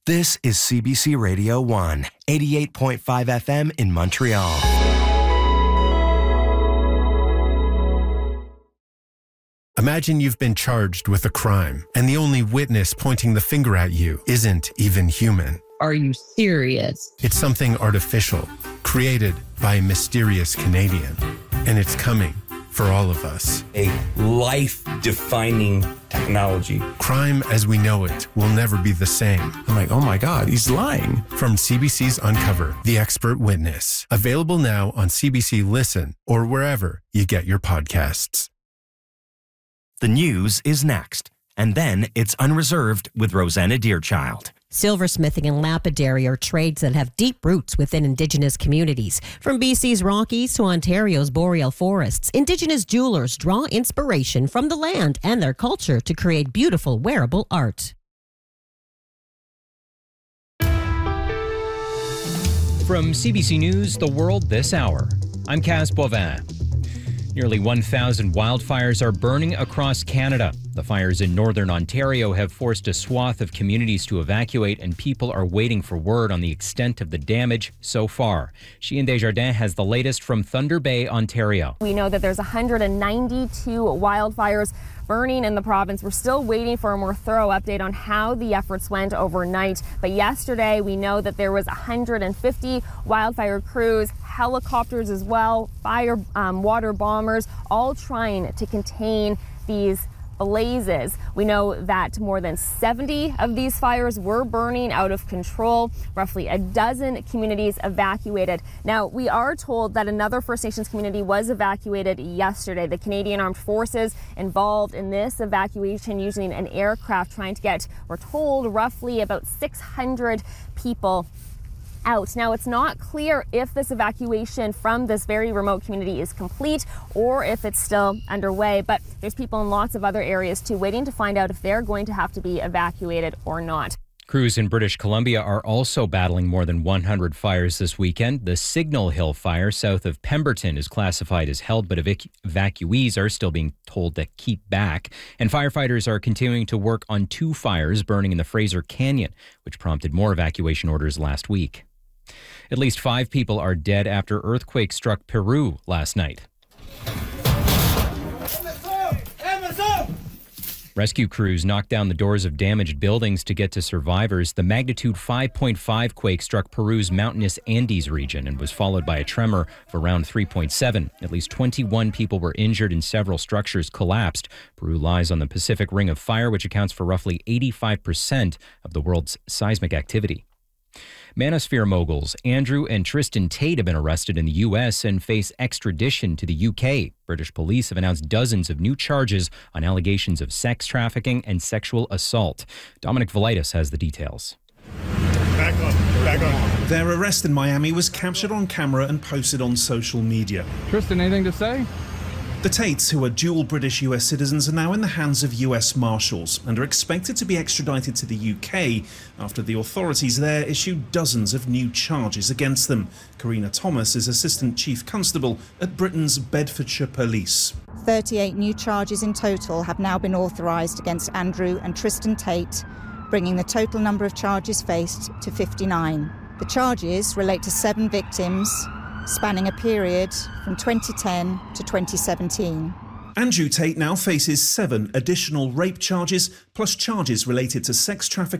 This is CBC Radio 1, 88.5 FM in Montreal. Imagine you've been charged with a crime, and the only witness pointing the finger at you isn't even human. Are you serious? It's something artificial, created by a mysterious Canadian, and it's coming for all of us. A life-defining technology. Crime as we know it will never be the same. I'm like, oh my God, he's lying. From CBC's Uncover, The Expert Witness. Available now on CBC Listen or wherever you get your podcasts. The news is next, and then it's Unreserved with Rosanna Deerchild. Silversmithing and lapidary are trades that have deep roots within Indigenous communities. From BC's Rockies to Ontario's boreal forests, Indigenous jewelers draw inspiration from the land and their culture to create beautiful wearable art. From CBC News, The World This Hour, I'm Cas Boivin. Nearly 1,000 wildfires are burning across Canada. The fires in northern Ontario have forced a swath of communities to evacuate, and people are waiting for word on the extent of the damage so far. Chien Desjardins has the latest from Thunder Bay, Ontario. We know that there's 192 wildfires burning in the province. We're still waiting for a more thorough update on how the efforts went overnight. But yesterday, we know that there was 150 wildfire crews, helicopters as well, water bombers, all trying to contain these blazes. We know that more than 70 of these fires were burning out of control. Roughly a dozen communities evacuated. Now, we are told that another First Nations community was evacuated yesterday. The Canadian Armed Forces involved in this evacuation using an aircraft trying to get, we're told, roughly about 600 people out. Now, it's not clear if this evacuation from this very remote community is complete or if it's still underway, but there's people in lots of other areas too waiting to find out if they're going to have to be evacuated or not. Crews in British Columbia are also battling more than 100 fires this weekend. The Signal Hill fire south of Pemberton is classified as held, but evacuees are still being told to keep back. And firefighters are continuing to work on 2 fires burning in the Fraser Canyon, which prompted more evacuation orders last week. At least 5 people are dead after earthquake struck Peru last night. Rescue crews knocked down the doors of damaged buildings to get to survivors. The magnitude 5.5 quake struck Peru's mountainous Andes region and was followed by a tremor of around 3.7. At least 21 people were injured and several structures collapsed. Peru lies on the Pacific Ring of Fire, which accounts for roughly 85% of the world's seismic activity. Manosphere moguls Andrew and Tristan Tate have been arrested in the U.S. and face extradition to the U.K. British police have announced dozens of new charges on allegations of sex trafficking and sexual assault. Dominic Velitis has the details. Back on. Their arrest in Miami was captured on camera and posted on social media. Tristan, anything to say? The Tates, who are dual British-US citizens, are now in the hands of US Marshals and are expected to be extradited to the UK after the authorities there issued dozens of new charges against them. Karina Thomas is Assistant Chief Constable at Britain's Bedfordshire Police. 38 new charges in total have now been authorised against Andrew and Tristan Tate, bringing the total number of charges faced to 59. The charges relate to 7 victims, spanning a period from 2010 to 2017. Andrew Tate now faces 7 additional rape charges, plus charges related to sex trafficking